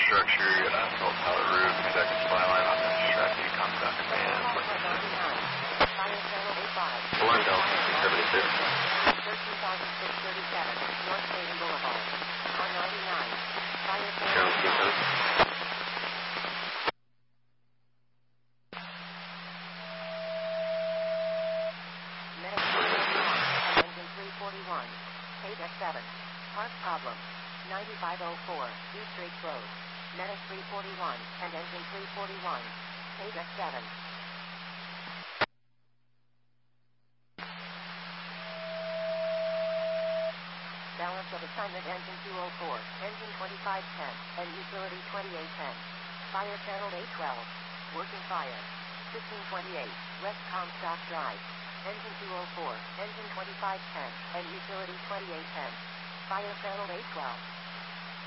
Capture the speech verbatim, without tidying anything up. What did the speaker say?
structure, you got asphalt pallet roof, second supply line on the extracting Comstock command. Fire channel A five. Alarm Delta six seventy-six. thirteen thousand six hundred thirty-seven, North Hayden Boulevard. one ninety-nine. Fire channel Channel A two five. ten. Engine three forty-one. Page F seven. Park problem. ninety-five oh four, East Ridge Road. Menace three forty-one, and engine three forty-one. Page F seven. Balance of assignment engine two oh four, engine twenty-five ten, and utility twenty-eight ten. Fire channel A twelve. Working fire. fifteen twenty-eight, West Comstock Drive. Engine two oh four, engine twenty-five ten, and utility twenty-eight ten. Fire channel A twelve.